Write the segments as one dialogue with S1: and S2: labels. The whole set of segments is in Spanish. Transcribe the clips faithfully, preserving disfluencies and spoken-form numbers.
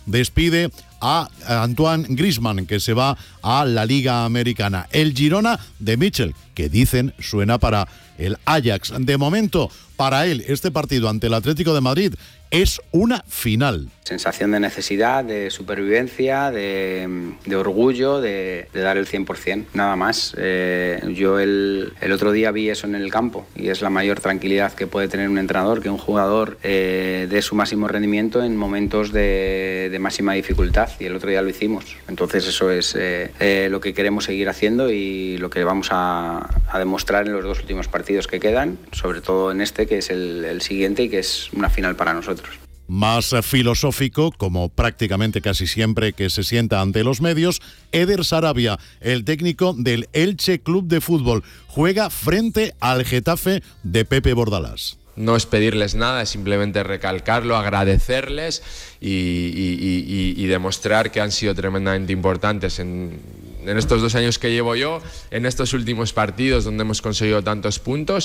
S1: despide a Antoine Griezmann, que se va a la Liga Americana. El Girona de Michel, que dicen suena para el Ajax. De momento, para él, este partido ante el Atlético de Madrid es una final.
S2: Sensación de necesidad, de supervivencia, de, de orgullo, de, de dar el cien por ciento, nada más. Eh, yo el, el otro día vi eso en el campo y es la mayor tranquilidad que puede tener un entrenador, que un jugador eh, dé su máximo rendimiento en momentos de, de máxima dificultad, y el otro día lo hicimos. Entonces eso es eh, eh, lo que queremos seguir haciendo y lo que vamos a, a demostrar en los dos últimos partidos que quedan, sobre todo en este, que es el, el siguiente y que es una final para nosotros.
S1: Más filosófico, como prácticamente casi siempre que se sienta ante los medios, Eder Sarabia, el técnico del Elche Club de Fútbol, juega frente al Getafe de Pepe Bordalás.
S3: No es pedirles nada, es simplemente recalcarlo, agradecerles y, y, y, y demostrar que han sido tremendamente importantes en, en estos dos años que llevo yo, en estos últimos partidos donde hemos conseguido tantos puntos,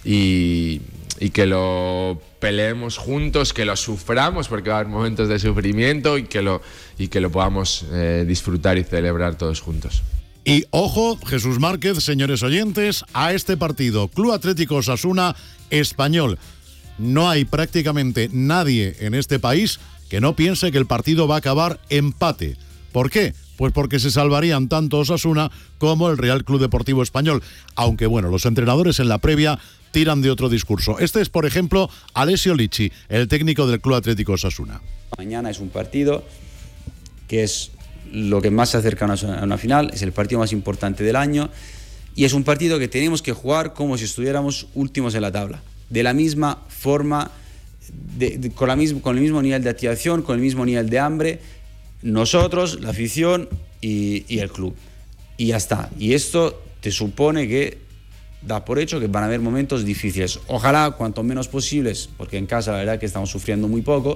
S3: y, y que lo peleemos juntos, que lo suframos porque va a haber momentos de sufrimiento, y que lo, y que lo podamos eh, disfrutar y celebrar todos juntos.
S1: Y ojo, Jesús Márquez, señores oyentes, a este partido, Club Atlético Osasuna Español. No hay prácticamente nadie en este país que no piense que el partido va a acabar empate. ¿Por qué? Pues porque se salvarían tanto Osasuna como el Real Club Deportivo Español. Aunque bueno, los entrenadores en la previa tiran de otro discurso. Este es, por ejemplo, Alessio Licci, el técnico del Club Atlético Osasuna.
S4: Mañana es un partido que es lo que más se acerca a una final, es el partido más importante del año, y es un partido que tenemos que jugar como si estuviéramos últimos en la tabla, de la misma forma, de, de, con, la misma, con el mismo nivel de activación, con el mismo nivel de hambre, nosotros, la afición y, y el club, y ya está. Y esto te supone que da por hecho que van a haber momentos difíciles, ojalá cuanto menos posibles, porque en casa la verdad que estamos sufriendo muy poco,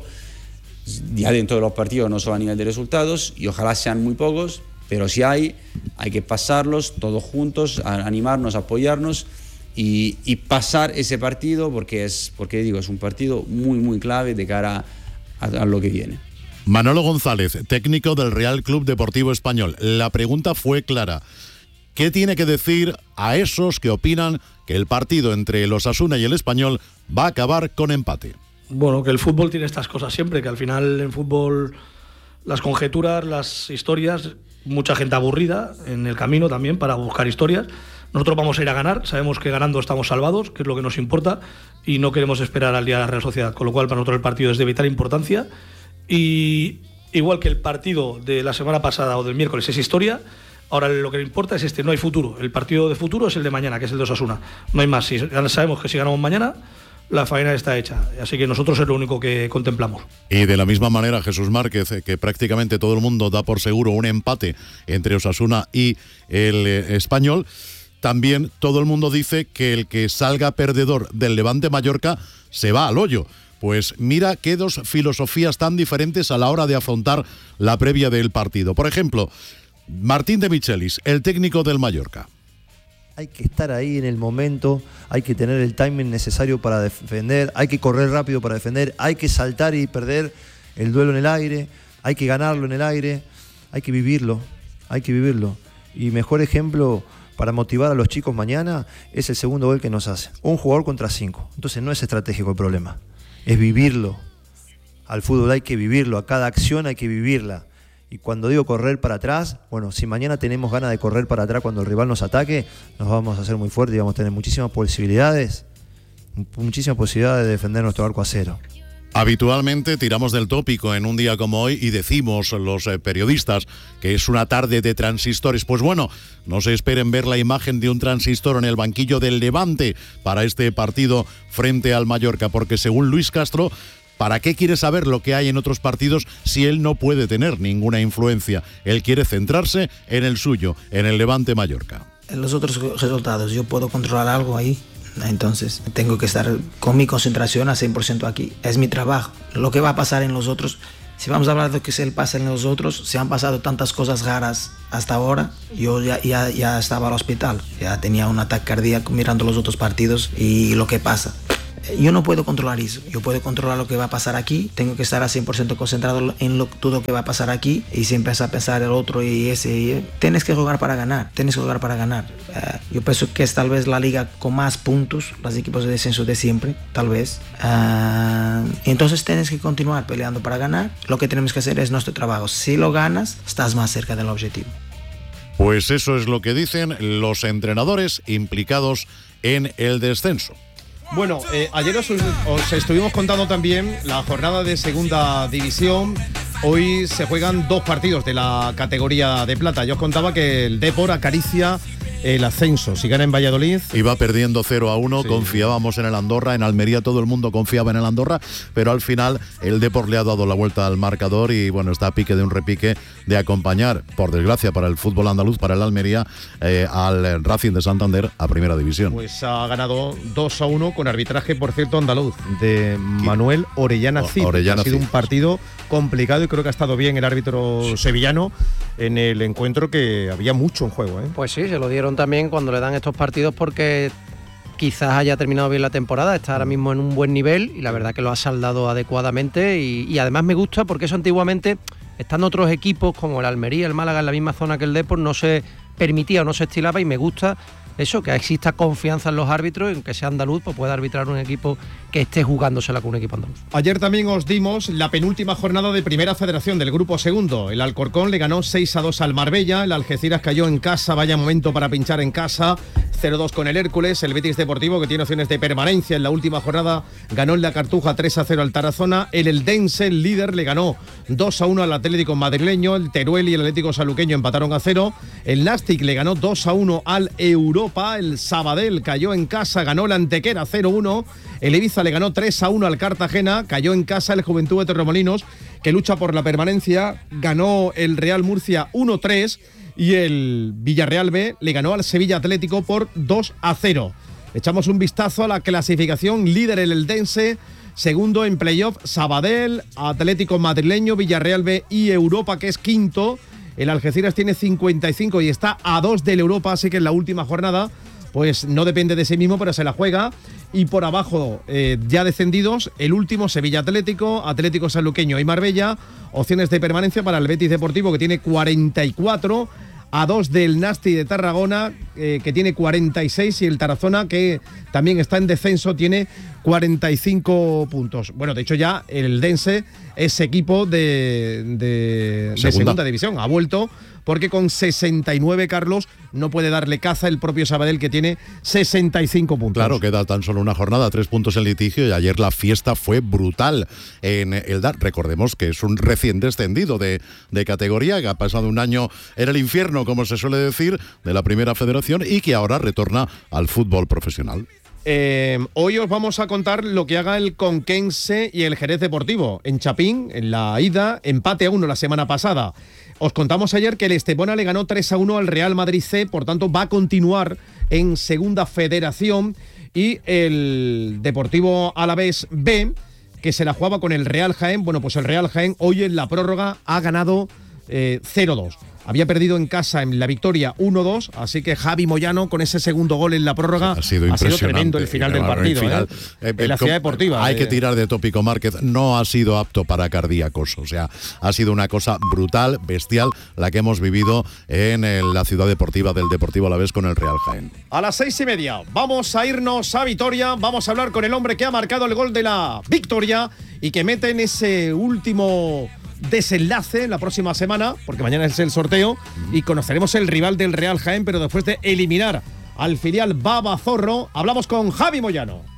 S4: ya dentro de los partidos, no solo a nivel de resultados, y ojalá sean muy pocos, pero si hay, hay que pasarlos todos juntos, a animarnos, a apoyarnos y, y pasar ese partido, porque es, porque digo, es un partido muy, muy clave de cara a, a lo que viene.
S1: Manolo González, técnico del Real Club Deportivo Español. La pregunta fue clara. ¿Qué tiene que decir a esos que opinan que el partido entre el Osasuna y el Español va a acabar con empate?
S5: Bueno, que el fútbol tiene estas cosas siempre, que al final en fútbol las conjeturas, las historias, mucha gente aburrida en el camino también para buscar historias. Nosotros vamos a ir a ganar, sabemos que ganando estamos salvados, que es lo que nos importa, y no queremos esperar al día de la Real Sociedad, con lo cual para nosotros el partido es de vital importancia, y igual que el partido de la semana pasada o del miércoles es historia, ahora lo que importa es este, no hay futuro. El partido de futuro es el de mañana, que es el de Osasuna, no hay más. Si, sabemos que si ganamos mañana, la faena está hecha, así que nosotros es lo único que contemplamos.
S1: Y de la misma manera, Jesús Márquez, que prácticamente todo el mundo da por seguro un empate entre Osasuna y el eh, Español, también todo el mundo dice que el que salga perdedor del Levante Mallorca se va al hoyo. Pues mira qué dos filosofías tan diferentes a la hora de afrontar la previa del partido. Por ejemplo, Martín de Michelis, el técnico del Mallorca.
S6: Hay que estar ahí en el momento, hay que tener el timing necesario para defender, hay que correr rápido para defender, hay que saltar y perder el duelo en el aire, hay que ganarlo en el aire, hay que vivirlo, hay que vivirlo. Y mejor ejemplo para motivar a los chicos mañana es el segundo gol que nos hace. Un jugador contra cinco. Entonces no es estratégico el problema, es vivirlo. Al fútbol hay que vivirlo, a cada acción hay que vivirla. Y cuando digo correr para atrás, bueno, si mañana tenemos ganas de correr para atrás cuando el rival nos ataque, nos vamos a hacer muy fuertes y vamos a tener muchísimas posibilidades, muchísimas posibilidades de defender nuestro arco a cero.
S1: Habitualmente tiramos del tópico en un día como hoy y decimos los eh, periodistas que es una tarde de transistores. Pues bueno, no se esperen ver la imagen de un transistor en el banquillo del Levante para este partido frente al Mallorca, porque según Luis Castro, ¿para qué quiere saber lo que hay en otros partidos si él no puede tener ninguna influencia? Él quiere centrarse en el suyo, en el Levante Mallorca.
S7: En los otros resultados, yo puedo controlar algo ahí, entonces tengo que estar con mi concentración al cien por ciento aquí. Es mi trabajo. Lo que va a pasar en los otros, si vamos a hablar de lo que se pasa en los otros, se han pasado tantas cosas raras hasta ahora. Yo ya, ya, ya estaba al hospital, ya tenía un ataque cardíaco mirando los otros partidos y lo que pasa. yo no puedo controlar eso. Yo puedo controlar lo que va a pasar aquí. Tengo que estar al cien por ciento concentrado en lo, todo lo que va a pasar aquí y si empieza a pensar el otro y ese. Y, tienes que jugar para ganar. Tienes que jugar para ganar. Uh, yo pienso que es tal vez la liga con más puntos, los equipos de descenso de siempre, tal vez. Uh, entonces tienes que continuar peleando para ganar. Lo que tenemos que hacer es nuestro trabajo. Si lo ganas, estás más cerca del objetivo.
S1: Pues eso es lo que dicen los entrenadores implicados en el descenso.
S8: Bueno, eh, ayer os, os estuvimos contando también la jornada de segunda división. Hoy se juegan dos partidos de la categoría de plata. Yo os contaba que el Depor acaricia el ascenso. Si gana en Valladolid...
S1: Iba perdiendo cero a uno, sí. Confiábamos en el Andorra, en Almería todo el mundo confiaba en el Andorra, pero al final el Depor le ha dado la vuelta al marcador y bueno, está a pique de un repique de acompañar, por desgracia para el fútbol andaluz, para el Almería, eh, al Racing de Santander a Primera División.
S8: Pues ha ganado dos a uno con arbitraje, por cierto, andaluz, de Manuel Orellana Cid.
S1: Orellana
S8: ha sido
S1: Cid.
S8: Un partido complicado y creo que ha estado bien el árbitro sevillano en el encuentro, que había mucho en juego, ¿eh?
S9: Pues sí, se lo dieron también cuando le dan estos partidos porque quizás haya terminado bien la temporada, está ahora mismo en un buen nivel y la verdad que lo ha saldado adecuadamente y, y además me gusta porque eso antiguamente, estando otros equipos como el Almería, el Málaga en la misma zona que el Depor, no se permitía o no se estilaba y me gusta eso, que exista confianza en los árbitros y aunque sea andaluz, pues pueda arbitrar un equipo que esté jugándosela con un equipo andaluz.
S8: Ayer también os dimos la penúltima jornada de Primera Federación del Grupo Segundo. El Alcorcón le ganó seis a dos al Marbella, el Algeciras cayó en casa, vaya momento para pinchar en casa, cero dos con el Hércules, el Betis Deportivo, que tiene opciones de permanencia en la última jornada, ganó en la Cartuja tres a cero al Tarazona, el Eldense, el líder, le ganó dos a uno al Atlético madrileño, el Teruel y el Atlético Saluqueño empataron a cero, el Nastic le ganó dos a uno al Europa, el Sabadell cayó en casa, ganó el Antequera cero uno, el Ibiza le ganó tres a uno al Cartagena, cayó en casa el Juventud de Torremolinos, que lucha por la permanencia, ganó el Real Murcia uno tres y el Villarreal B le ganó al Sevilla Atlético por dos a cero. Echamos un vistazo a la clasificación, líder el Eldense, segundo en playoff Sabadell, Atlético madrileño, Villarreal B y Europa, que es quinto. El Algeciras tiene cincuenta y cinco y está a dos del Europa, así que en la última jornada pues no depende de sí mismo, pero se la juega. Y por abajo, eh, ya descendidos, el último Sevilla Atlético, Atlético Sanluqueño y Marbella. Opciones de permanencia para el Betis Deportivo, que tiene cuarenta y cuatro, a dos del Nasti de Tarragona, eh, que tiene cuarenta y seis, y el Tarazona, que también está en descenso, tiene cuarenta y cinco puntos. Bueno, de hecho ya el Dense es equipo de, de, segunda. de segunda división, ha vuelto, porque con sesenta y nueve, Carlos, no puede darle caza el propio Sabadell, que tiene sesenta y cinco puntos.
S1: Claro, queda tan solo una jornada, tres puntos en litigio, y ayer la fiesta fue brutal en el Dar. Recordemos que es un recién descendido de, de categoría, que ha pasado un año en el infierno, como se suele decir, de la Primera Federación, y que ahora retorna al fútbol profesional.
S8: Eh, hoy os vamos a contar lo que haga el Conquense y el Jerez Deportivo. En Chapín, en la ida, empate a uno la semana pasada. Os contamos ayer que el Estepona le ganó tres a uno al Real Madrid C, por tanto va a continuar en Segunda Federación, y el Deportivo Alavés B, que se la jugaba con el Real Jaén, bueno, pues el Real Jaén hoy en la prórroga ha ganado eh, cero dos. Había perdido en casa en la victoria uno dos, así que Javi Moyano con ese segundo gol en la prórroga
S1: ha sido, ha sido
S8: tremendo el final del partido. El final, ¿eh? Eh, en la Ciudad Deportiva.
S1: Hay
S8: eh.
S1: que tirar de tópico Márquez, no ha sido apto para cardíacos, o sea, ha sido una cosa brutal, bestial, la que hemos vivido en, en la Ciudad Deportiva del Deportivo Alavés con el Real Jaén.
S8: A las seis y media vamos a irnos a Vitoria, vamos a hablar con el hombre que ha marcado el gol de la victoria y que mete en ese último desenlace la próxima semana, porque mañana es el sorteo y conoceremos el rival del Real Jaén, pero después de eliminar al filial Babazorro, hablamos con Javi Moyano.